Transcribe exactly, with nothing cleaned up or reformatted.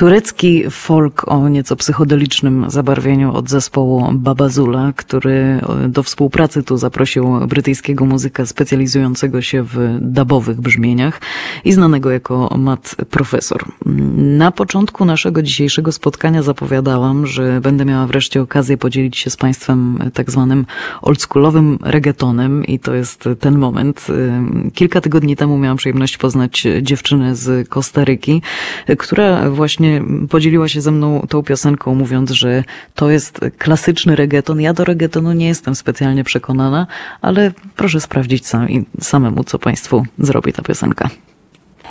Turecki folk o nieco psychodelicznym zabarwieniu od zespołu Babazula, który do współpracy tu zaprosił brytyjskiego muzyka specjalizującego się w dubowych brzmieniach i znanego jako Matt Professor. Na początku naszego dzisiejszego spotkania zapowiadałam, że będę miała wreszcie okazję podzielić się z Państwem tak zwanym oldschoolowym reggaetonem i to jest ten moment. Kilka tygodni temu miałam przyjemność poznać dziewczynę z Kostaryki, która właśnie podzieliła się ze mną tą piosenką, mówiąc, że to jest klasyczny reggaeton. Ja do reggaetonu nie jestem specjalnie przekonana, ale proszę sprawdzić sami, samemu, co Państwu zrobi ta piosenka.